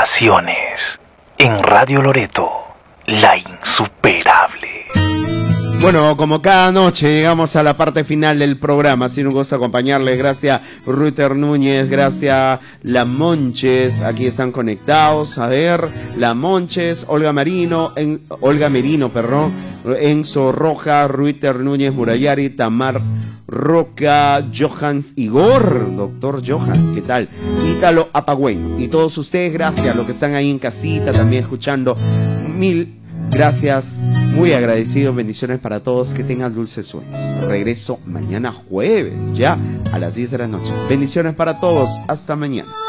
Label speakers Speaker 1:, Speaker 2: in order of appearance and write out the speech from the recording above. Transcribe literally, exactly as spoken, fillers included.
Speaker 1: Pasiones en Radio Loreto, la insuperable.
Speaker 2: Bueno, como cada noche llegamos a la parte final del programa, ha sido un gusto acompañarles. Gracias Ruiter Núñez, gracias La Monches, aquí están conectados. A ver, La Monches, Olga Marino, en, Olga Merino, perdón, Enzo Roja, Ruiter Núñez, Murayari, Tamar Roca, Johans Igor, doctor Johan, ¿qué tal? Ítalo Apagüen, y todos ustedes, gracias, los que están ahí en casita también escuchando, mil gracias, muy agradecido, bendiciones para todos, que tengan dulces sueños. Regreso mañana jueves, ya a las diez de la noche. Bendiciones para todos, hasta mañana.